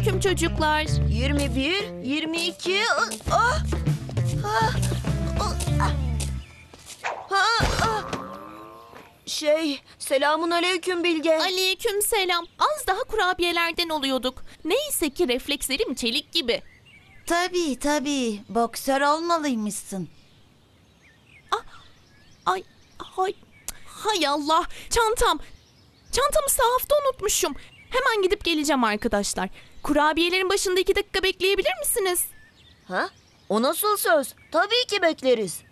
Selamünaleyküm çocuklar. 21, 22... Ah! Ah! Ah! Ah! Selamun aleyküm Bilge. Aleyküm selam. Az daha kurabiyelerden oluyorduk. Neyse ki reflekslerim çelik gibi. Tabii. Boksör olmalıymışsın. Ay, hay Allah. Çantamı sahafta unutmuşum. Hemen gidip geleceğim arkadaşlar. Kurabiyelerin başında 2 dakika bekleyebilir misiniz? Ha? O nasıl söz? Tabii ki bekleriz.